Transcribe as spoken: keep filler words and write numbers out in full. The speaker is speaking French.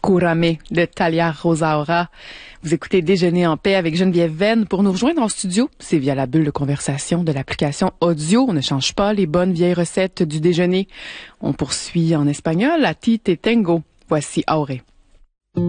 Curame de Talia Rosaura. Vous écoutez Déjeuner en paix avec Geneviève Venn. Pour nous rejoindre en studio, c'est via la bulle de conversation de l'application audio. On ne change pas les bonnes vieilles recettes du déjeuner. On poursuit en espagnol. A ti te tengo. Voici Aure.